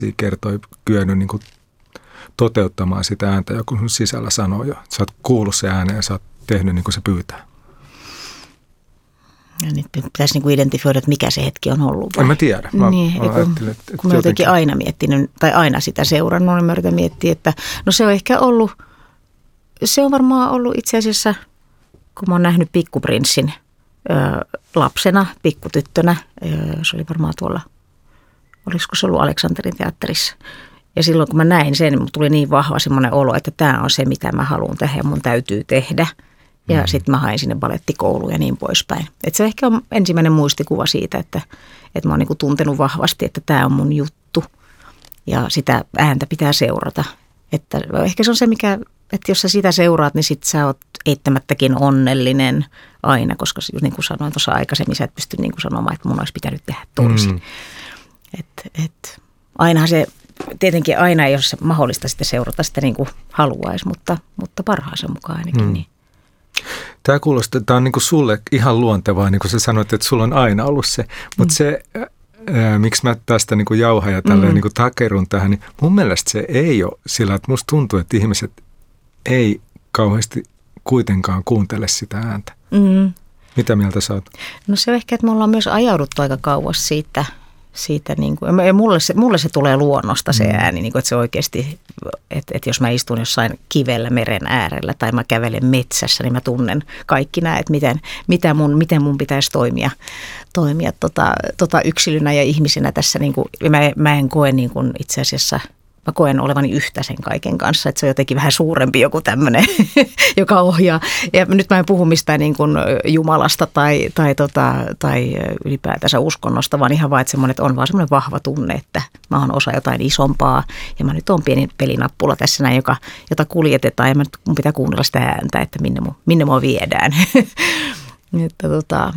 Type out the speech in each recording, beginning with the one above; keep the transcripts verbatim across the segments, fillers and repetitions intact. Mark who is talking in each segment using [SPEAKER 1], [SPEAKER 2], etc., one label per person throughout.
[SPEAKER 1] kertoi kyennyt niin kuin toteuttamaan sitä ääntä, joku sun sisällä sanoo jo. Sä oot kuullut se äänen ja sä oot tehnyt niin kuin se pyytää.
[SPEAKER 2] Ja nyt pitäisi niin kuin identifioida, että mikä se hetki on ollut. Vai?
[SPEAKER 1] En mä tiedä. Mä,
[SPEAKER 2] niin,
[SPEAKER 1] mä
[SPEAKER 2] kun, että, että kun mä jotenkin aina miettinyt, tai aina sitä seurannut, niin mä yritän miettiä, että no se on ehkä ollut, se on varmaan ollut itse asiassa, kun mä oon nähnyt Pikkuprinssin ö, lapsena, pikkutyttönä, ö, se oli varmaan tuolla, olisiko se ollut Aleksanterin teatterissa. Ja silloin kun mä näin sen, niin tuli niin vahva semmoinen olo, että tämä on se, mitä mä haluan tehdä ja mun täytyy tehdä. Ja mm-hmm. sitten mä hain sinne balettikouluun ja niin poispäin. Et se ehkä on ensimmäinen muistikuva siitä, että, että mä oon niinku tuntenut vahvasti, että tämä on mun juttu. Ja sitä ääntä pitää seurata. Että ehkä se on se, mikä, että jos sä sitä seuraat, niin sit sä oot eittämättäkin onnellinen aina. Koska just niin kuin sanoin tuossa aikaisemmin, sä et pysty niin kuin sanomaan, että mun olisi pitänyt tehdä toisin. Mm. Että et, ainahan se... Tietenkin aina ei ole se mahdollista sitten seurata sitä niin kuin haluaisi, mutta, mutta parhaansa mukaan ainakin. Hmm. Niin.
[SPEAKER 1] Tämä kuulostaa, että tämä on niin kuin sulle ihan luontevaa, niin kuin sä sanoit, että sulla on aina ollut se. Mutta hmm. se, ää, miksi mä tästä niin kuin jauhan ja tälleen hmm. niin kuin takerun tähän, niin mun mielestä se ei ole sillä, että musta tuntuu, että ihmiset ei kauheasti kuitenkaan kuuntele sitä ääntä. Hmm. Mitä mieltä sä oot?
[SPEAKER 2] No se on ehkä, että me ollaan myös ajauduttu aika kauas siitä, siitä niin kuin, ja mulle se, mulle se tulee luonnosta se ääni, niin kuin, että se oikeasti, että, että jos mä istun jossain kivellä meren äärellä tai mä kävelen metsässä, niin mä tunnen kaikki nämä, että miten, mitä mun, miten mun pitäisi toimia, toimia tota, tota yksilönä ja ihmisenä tässä. Niin kuin, mä, mä en koe niin kuin itse asiassa, mä koen olevani yhtä sen kaiken kanssa, että se on jotenkin vähän suurempi joku tämmöinen, joka ohjaa. Ja nyt mä en puhu mistään niin kuin Jumalasta tai, tai, tota, tai ylipäätänsä uskonnosta, vaan ihan vaan, että semmoinen, että on vaan semmoinen vahva tunne, että mä oon osa jotain isompaa. Ja mä nyt oon pieni pelinappula tässä näin, joka, jota kuljetetaan ja mä nyt, mun pitää kuunnella sitä ääntä, että minne mua, minne mua viedään. että tota...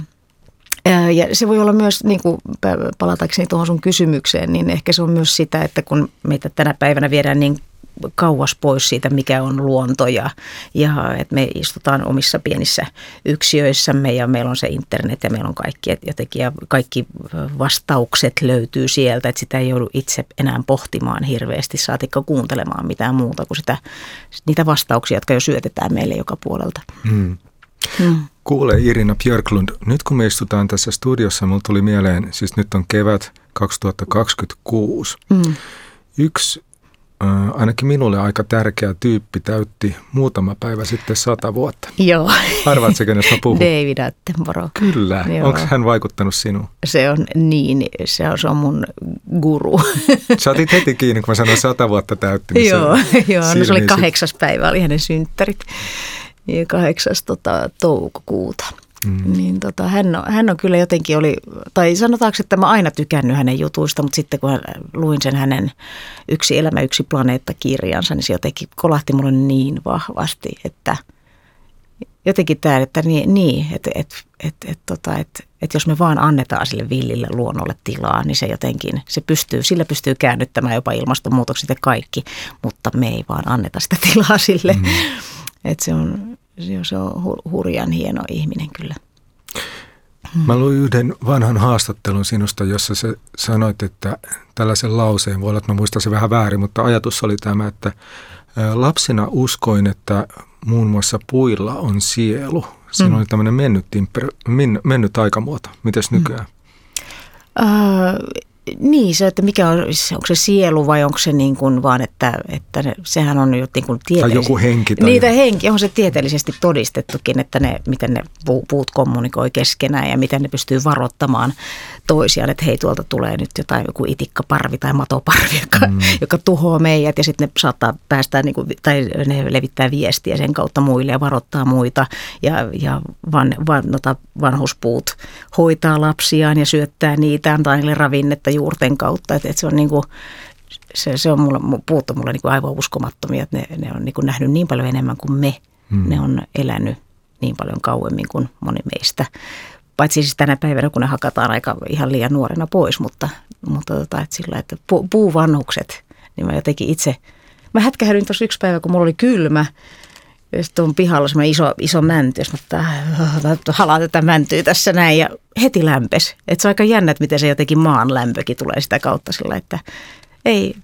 [SPEAKER 2] Ja se voi olla myös, niin kuin palatakseni tuohon sun kysymykseen, niin ehkä se on myös sitä, että kun meitä tänä päivänä viedään niin kauas pois siitä, mikä on luonto ja, ja että me istutaan omissa pienissä yksiöissämme ja meillä on se internet ja meillä on kaikki, jotenkin, ja kaikki vastaukset löytyy sieltä, että sitä ei joudu itse enää pohtimaan hirveästi, saatikka kuuntelemaan mitään muuta kuin sitä, niitä vastauksia, jotka jo syötetään meille joka puolelta. Hmm.
[SPEAKER 1] Hmm. Kuule Irina Björklund, nyt kun me istutaan tässä studiossa, mulla tuli mieleen, siis nyt on kevät kaksituhattakaksikymmentäkuusi. Hmm. Yksi äh, ainakin minulle aika tärkeä tyyppi täytti muutama päivä sitten sata vuotta.
[SPEAKER 2] Joo.
[SPEAKER 1] Arvaatko, kenestä mä puhun?
[SPEAKER 2] David Attenborough.
[SPEAKER 1] Kyllä. Onko hän vaikuttanut sinuun?
[SPEAKER 2] Se on niin, se on, se on mun guru.
[SPEAKER 1] Sä otit heti kiinni, kun mä sanoin sata vuotta täytti. Niin
[SPEAKER 2] joo, joo no se oli kahdeksas päivä, oli hänen synttärit. kahdeksas tota, toukokuuta. Mm. Niin tota, hän, on, hän on kyllä jotenkin oli, tai sanotaanko, että mä aina tykännyt hänen jutuista, mutta sitten kun luin sen hänen Yksi elämä, yksi planeetta -kirjansa, niin se jotenkin kolahti mulle niin vahvasti, että jotenkin tämä, että niin, niin että et, et, et, tota, et, et jos me vaan annetaan sille villille luonnolle tilaa, niin se jotenkin, se pystyy, sillä pystyy käännyttämään jopa ilmastonmuutokset ja kaikki, mutta me ei vaan anneta sitä tilaa sille. Mm. Että se on, se on hurjan hieno ihminen kyllä.
[SPEAKER 1] Mä luin yhden vanhan haastattelun sinusta, jossa sä sanoit, että tällaisen lauseen, voi olla, että mä muistan se vähän väärin, mutta ajatus oli tämä, että lapsena uskoin, että muun muassa puilla on sielu. Siinä mm. oli tämmöinen mennyt, mennyt aikamuoto. Mites nykyään?
[SPEAKER 2] Mm. Uh, Niin, se, että mikä on, onko se sielu vai onko se niin kuin vaan, että, että ne, sehän on jo niin kuin tieteellisesti.
[SPEAKER 1] Tai joku henki. Tai
[SPEAKER 2] niitä henki, on se tieteellisesti todistettukin, että ne, miten ne puut kommunikoi keskenään ja miten ne pystyy varoittamaan toisiaan, että hei tuolta tulee nyt jotain joku itikkaparvi tai matoparvi, joka, mm. joka tuhoaa meidät ja sitten ne saattaa päästää niin kuin, tai ne levittää viestiä sen kautta muille ja varoittaa muita ja, ja van, van, nota, vanhuspuut hoitaa lapsiaan ja syöttää niitä, antaa niille ravinnetta juurten kautta, että, että se on niin kuin, se, se on mulle, puut on mulle niin kuin aivan uskomattomia, että ne, ne on niin kuin nähnyt niin paljon enemmän kuin me. Hmm. Ne on elänyt niin paljon kauemmin kuin moni meistä. Paitsi siis tänä päivänä, kun ne hakataan aika ihan liian nuorena pois, mutta, mutta tota, että sillä että pu, puuvanhukset, niin mä jotenkin itse, mä hätkähdyin tuossa yksi päivä, kun mulla oli kylmä. Ja sitten on pihalla semmoinen iso, iso mänty, jos mä halaan tätä mäntyä tässä näin ja heti lämpesi. Että se on aika jännä, että miten se jotenkin maan lämpökin tulee sitä kautta sillä, että, ei,